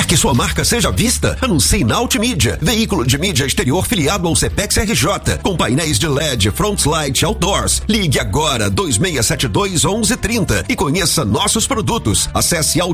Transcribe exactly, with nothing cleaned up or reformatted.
que sua marca seja vista? Anuncie na Ultimídia, veículo de mídia exterior filiado ao Cepex R J, com painéis de L E D, front light, outdoors. Ligue agora dois seis sete dois, onze trinta e conheça nossos produtos. Acesse